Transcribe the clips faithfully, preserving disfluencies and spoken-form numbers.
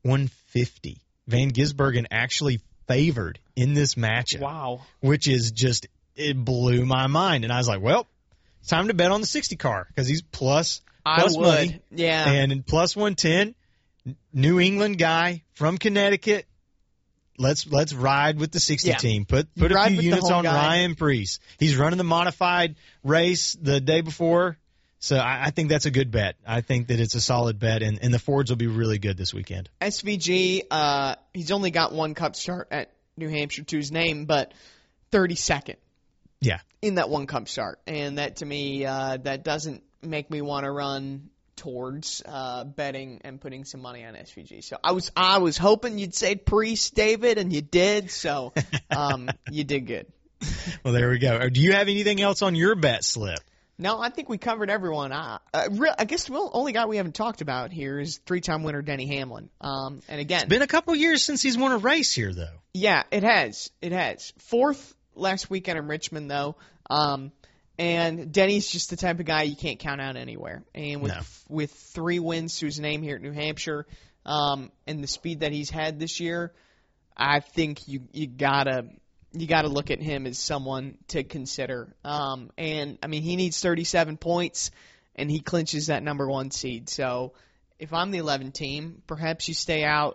one fifty. Van Gisbergen actually favored in this matchup. Wow. Which is just, it blew my mind. And I was like, well, it's time to bet on the sixty car because he's plus, plus I would. money. Yeah. And in plus one ten, New England guy from Connecticut. Let's let's ride with the sixty Yeah. team. Put You put a ride few with the units home on guy. Ryan Preece. He's running the modified race the day before. So I, I think that's a good bet. I think that it's a solid bet, and, and the Fords will be really good this weekend. S V G, uh, he's only got one Cup start at New Hampshire to his name, but thirty-second Yeah. in that one Cup start. And that, to me, uh, that doesn't make me want to run towards uh, betting and putting some money on S V G. So I was I was hoping you'd say Priest, David, and you did. So um, you did good. Well, there we go. Do you have anything else on your bet slip? No, I think we covered everyone. I, uh, real, I guess the only guy we haven't talked about here is three-time winner Denny Hamlin. Um, and again, Been a couple years since he's won a race here, though. yeah, it has. It has. Fourth last weekend in Richmond, though. Um, and Denny's just the type of guy you can't count out anywhere. And with No. with three wins to his name here at New Hampshire, um, and the speed that he's had this year, I think you you gotta you gotta look at him as someone to consider. Um, and I mean, he needs thirty-seven points, and he clinches that number one seed. So if I'm the eleven team, perhaps you stay out.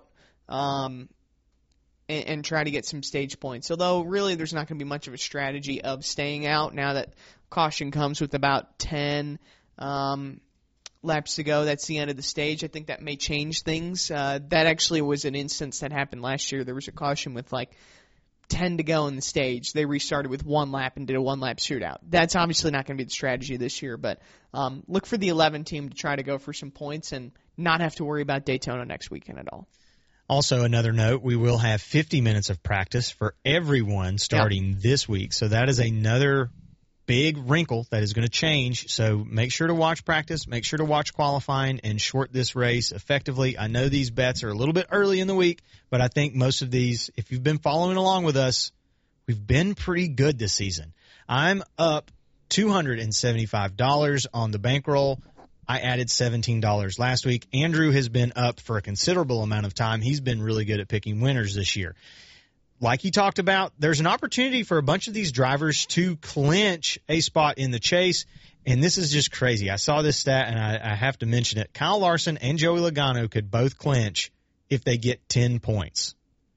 Um, And, and try to get some stage points. Although, really, there's not going to be much of a strategy of staying out now that caution comes with about ten um, laps to go. That's the end of the stage. I think that may change things. Uh, that actually was an instance that happened last year. There was a caution with like ten to go in the stage. They restarted with one lap and did a one-lap shootout. That's obviously not going to be the strategy this year, but um, look for the eleven team to try to go for some points and not have to worry about Daytona next weekend at all. Also, another note, we will have fifty minutes of practice for everyone starting yep. this week. So that is another big wrinkle that is going to change. So make sure to watch practice, make sure to watch qualifying, and short this race effectively. I know these bets are a little bit early in the week, but I think most of these, if you've been following along with us, we've been pretty good this season. I'm up two hundred seventy-five dollars on the bankroll. I added seventeen dollars last week. Andrew has been up for a considerable amount of time. He's been really good at picking winners this year. Like he talked about, there's an opportunity for a bunch of these drivers to clinch a spot in the chase, and this is just crazy. I saw this stat, and I, I have to mention it. Kyle Larson and Joey Logano could both clinch if they get ten points.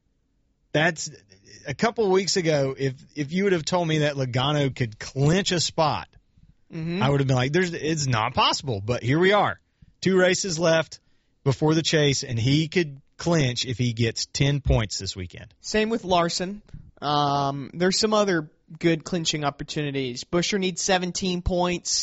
That's a couple of weeks ago, if if you would have told me that Logano could clinch a spot, Mm-hmm. I would have been like, "There's, it's not possible." But here we are. Two races left before the chase, and he could clinch if he gets ten points this weekend. Same with Larson. Um, there's some other good clinching opportunities. Buescher needs seventeen points.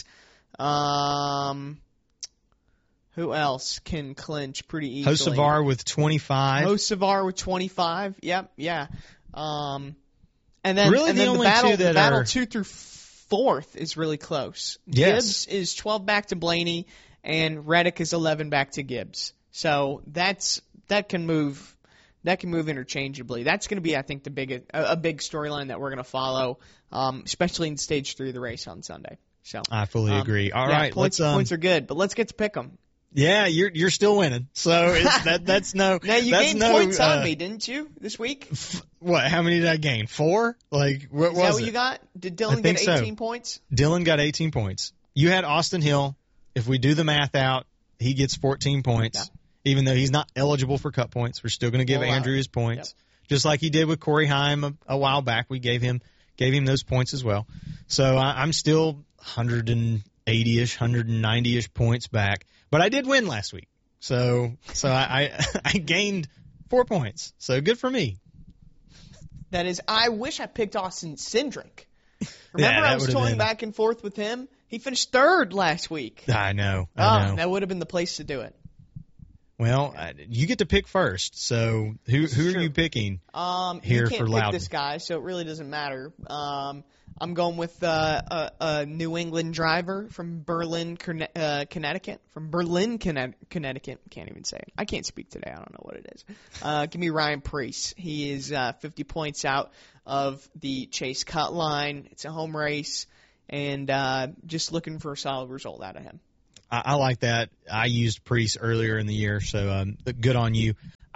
Um, who else can clinch pretty easily? Hocevar with twenty-five. Hocevar with twenty-five. Yep, yeah. Um, and then, really and the then only the battle, two that the battle are... two through fourth is really close. Yes. Gibbs is twelve back to Blaney, and Reddick is eleven back to Gibbs. So that's that can move that can move interchangeably. That's going to be, I think, the big a, a big storyline that we're going to follow, um, especially in stage three of the race on Sunday. So I fully um, agree. All yeah, right, points, let's, um, points are good, but let's get to pick them. Yeah, you're you're still winning. So it's, that that's no. Now you that's gained no, points uh, on me, didn't you, this week? Is What? How many did I gain? Four? Like what was that what it? you got? Did I Dylan think get eighteen so. points? Dylan got eighteen points. You had Austin Hill. If we do the math out, he gets fourteen points. Yeah. Even though he's not eligible for cut points, we're still going to give Well, Andrew uh, his points, yep. just like he did with Corey Heim a, a while back. We gave him gave him those points as well. So I, I'm still one hundred eighty-ish, one hundred ninety-ish points back, but I did win last week. So so I, I I gained four points. So good for me. That is, I wish I picked Austin Cindric. Remember Yeah, I was toying been... back and forth with him? He finished third last week. I know. I oh, know. That would have been the place to do it. Well, I, you get to pick first. So who who Sure. are you picking um, here you can't for pick Loudon? this guy, so it really doesn't matter. Um, I'm going with uh, a, a New England driver from Berlin, Conne- uh, Connecticut. From Berlin, Conne- Connecticut. Can't even say it. I can't speak today. I don't know what it is. Uh, give me Ryan Preece. He is uh, fifty points out of the Chase Cut line. It's a home race, and uh, just looking for a solid result out of him. I, I like that. I used Preece earlier in the year, so um, good on you.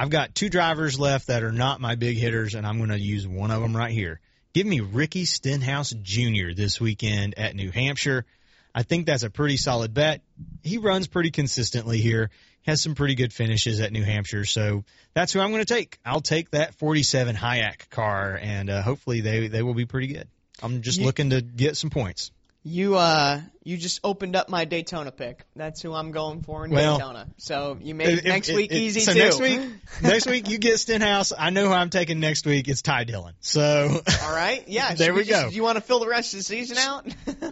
I've got two drivers left that are not my big hitters, and I'm going to use one of them right here. Give me Ricky Stenhouse Junior this weekend at New Hampshire. I think that's a pretty solid bet. He runs pretty consistently here, has some pretty good finishes at New Hampshire, so that's who I'm going to take. I'll take that forty-seven Hayek car, and uh, hopefully they, they will be pretty good. I'm just you, looking to get some points. You uh you just opened up my Daytona pick. That's who I'm going for in well, Daytona. So you made if, next if, week if, easy so too. next week, next week you get Stenhouse. I know who I'm taking next week. It's Ty Dillon. So all right, yeah. there we just, go. Do you want to fill the rest of the season out?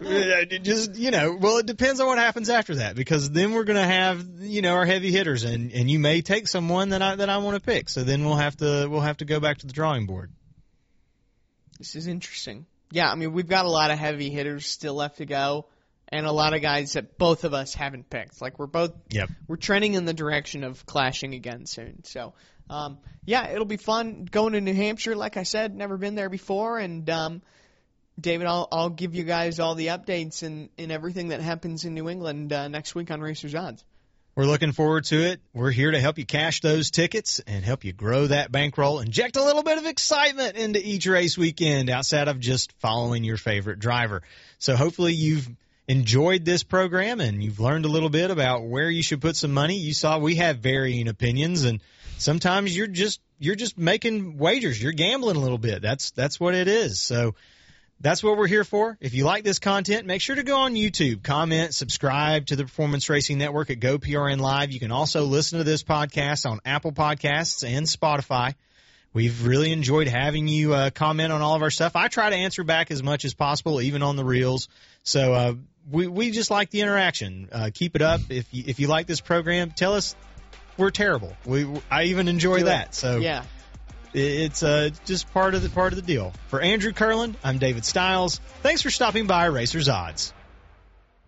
Just you know, well, it depends on what happens after that, because then we're gonna have you know our heavy hitters, and, and you may take someone that I that I want to pick. So then we'll have to we'll have to go back to the drawing board. This is interesting. Yeah, I mean we've got a lot of heavy hitters still left to go. And a lot of guys that both of us haven't picked. Like we're both, yep. we're trending in the direction of clashing again soon. So, um, yeah, it'll be fun going to New Hampshire. Like I said, never been there before. And um, David, I'll I'll give you guys all the updates and, and everything that happens in New England uh, next week on Racers Odds. We're looking forward to it. We're here to help you cash those tickets and help you grow that bankroll. Inject a little bit of excitement into each race weekend outside of just following your favorite driver. So hopefully you've enjoyed this program and you've learned a little bit about where you should put some money. You saw we have varying opinions, and sometimes you're just you're just making wagers. You're gambling a little bit. That's that's what it is. So that's what we're here for. If you like this content, make sure to go on YouTube, comment, subscribe to the Performance Racing Network at Go P R N Live. You can also listen to this podcast on Apple Podcasts and Spotify. We've really enjoyed having you uh, comment on all of our stuff. I try to answer back as much as possible, even on the reels. So uh, we we just like the interaction. Uh, keep it up. If you, if you like this program, tell us we're terrible. We I even enjoy Do that. It. So yeah, it's uh, just part of the part of the deal. For Andrew Kurland, I'm David Stiles. Thanks for stopping by Racers Odds.